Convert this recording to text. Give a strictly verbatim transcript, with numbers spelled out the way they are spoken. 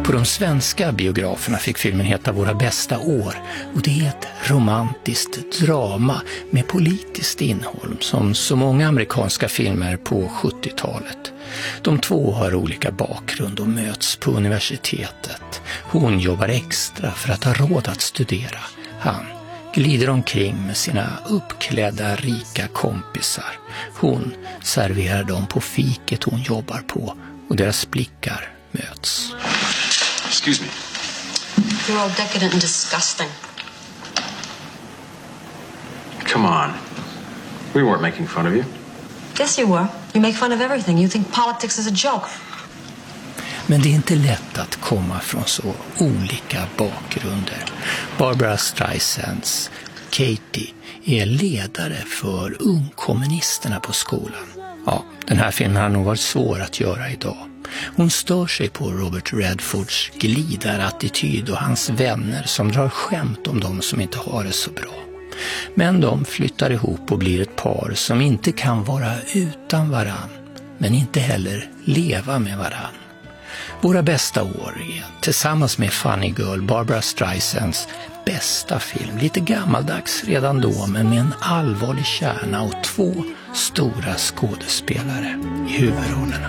På de svenska biograferna fick filmen heta Våra bästa år, och det är ett romantiskt drama med politiskt innehåll som så många amerikanska filmer på sjuttiotalet. De två har olika bakgrund och möts på universitetet. Hon jobbar extra för att ha råd att studera. Han glider omkring med sina uppklädda rika kompisar. Hon serverar dem på fiket hon jobbar på, och deras blickar möts. Excuse me. You're all decadent and disgusting. Come on. We weren't making fun of you. Yes, you were. You make fun of everything. You think politics is a joke. Men det är inte lätt att komma från så olika bakgrunder. Barbra Streisands Katie är ledare för ungkommunisterna på skolan. Ja, den här filmen har nog varit svår att göra idag. Hon stör sig på Robert Redfords glidarattityd och hans vänner som drar skämt om dem som inte har det så bra. Men de flyttar ihop och blir ett par som inte kan vara utan varann, men inte heller leva med varann. Våra bästa år är, tillsammans med Funny Girl, Barbra Streisands bästa film. Lite gammaldags redan då, men med en allvarlig kärna och två stora skådespelare i huvudrollerna.